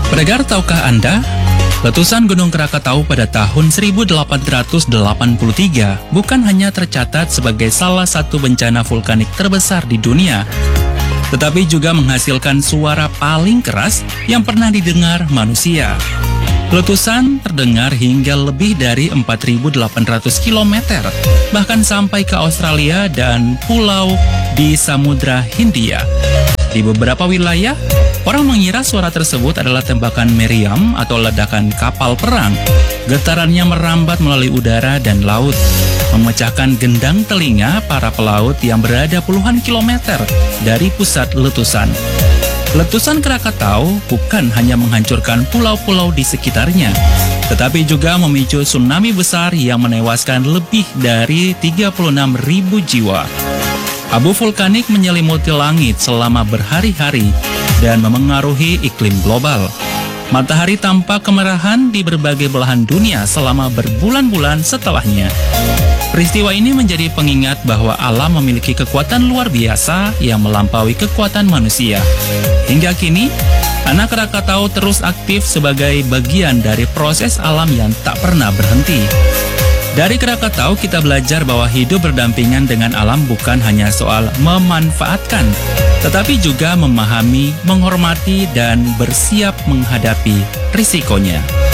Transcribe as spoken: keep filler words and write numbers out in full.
Pendengar, tahukah Anda, letusan Gunung Krakatau pada tahun seribu delapan ratus delapan puluh tiga bukan hanya tercatat sebagai salah satu bencana vulkanik terbesar di dunia, tetapi juga menghasilkan suara paling keras yang pernah didengar manusia. Letusan terdengar hingga lebih dari empat ribu delapan ratus kilometer, bahkan sampai ke Australia dan pulau di Samudra Hindia. Di beberapa wilayah, orang mengira suara tersebut adalah tembakan meriam atau ledakan kapal perang. Getarannya merambat melalui udara dan laut, memecahkan gendang telinga para pelaut yang berada puluhan kilometer dari pusat letusan. Letusan Krakatau bukan hanya menghancurkan pulau-pulau di sekitarnya, tetapi juga memicu tsunami besar yang menewaskan lebih dari tiga puluh enam ribu jiwa. Abu vulkanik menyelimuti langit selama berhari-hari dan memengaruhi iklim global. Matahari tampak kemerahan di berbagai belahan dunia selama berbulan-bulan setelahnya. Peristiwa ini menjadi pengingat bahwa alam memiliki kekuatan luar biasa yang melampaui kekuatan manusia. Hingga kini, anak Krakatau terus aktif sebagai bagian dari proses alam yang tak pernah berhenti. Dari Krakatau kita belajar bahwa hidup berdampingan dengan alam bukan hanya soal memanfaatkan, tetapi juga memahami, menghormati, dan bersiap menghadapi risikonya.